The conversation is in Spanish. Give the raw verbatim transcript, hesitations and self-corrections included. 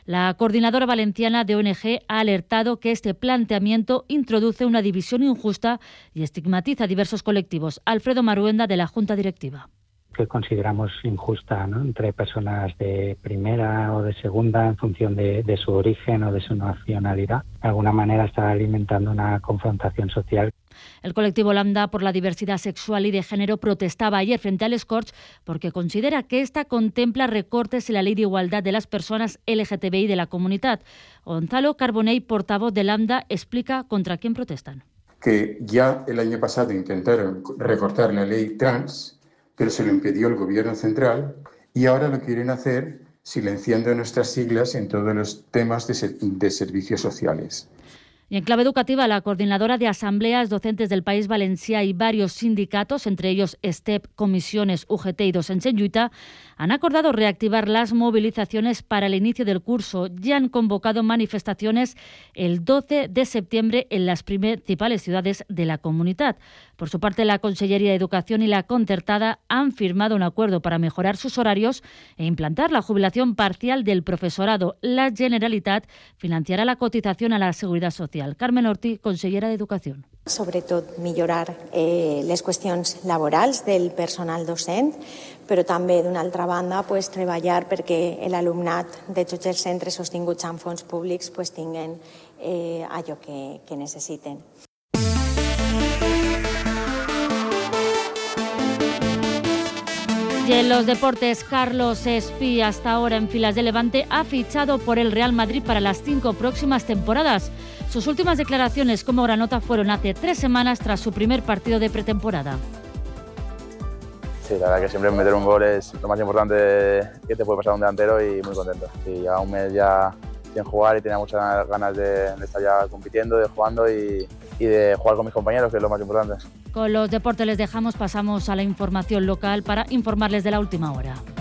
La coordinadora valenciana de O N G ha alertado que este planteamiento introduce una división injusta y estigmatiza a diversos colectivos. Alfredo Maruenda, de la Junta Directiva. Que consideramos injusta, ¿no?, entre personas de primera o de segunda en función de, de su origen o de su nacionalidad. De alguna manera está alimentando una confrontación social. El colectivo Lambda por la diversidad sexual y de género protestaba ayer frente al Scorch porque considera que esta contempla recortes en la ley de igualdad de las personas L G T B I de la comunidad. Gonzalo Carbonell, portavoz de Lambda, explica contra quién protestan. Que ya el año pasado intentaron recortar la ley trans, pero se lo impidió el gobierno central y ahora lo quieren hacer silenciando nuestras siglas en todos los temas de, ser, de servicios sociales. Y en clave educativa, la coordinadora de asambleas docentes del País Valencià y varios sindicatos, entre ellos STEP, Comisiones, U G T y Docents en Lluita, han acordado reactivar las movilizaciones para el inicio del curso. Ya han convocado manifestaciones el doce de septiembre en las principales ciudades de la comunidad. Por su parte, la Consellería de Educación y la Concertada han firmado un acuerdo para mejorar sus horarios e implantar la jubilación parcial del profesorado. La Generalitat financiarà la cotización a la Seguridad Social. Carmen Ortí, consellera d'Educació. Sobretot millorar eh, les qüestions laborals del personal docent, però també, d'una altra banda, pues, treballar perquè l'alumnat de tots els centres sostinguts amb fons públics pues, tinguen eh, allò que, que necessiten. Y en los deportes, Carlos Espí, hasta ahora en filas de Levante, ha fichado por el Real Madrid para las cinco próximas temporadas. Sus últimas declaraciones como granota fueron hace tres semanas tras su primer partido de pretemporada. Sí, la verdad que siempre meter un gol es lo más importante que te puede pasar a un delantero y muy contento. Y a un mes ya sin jugar y tenía muchas ganas de, de estar ya compitiendo, de jugando y, y de jugar con mis compañeros, que es lo más importante. Con los deportes les dejamos, pasamos a la información local para informarles de la última hora.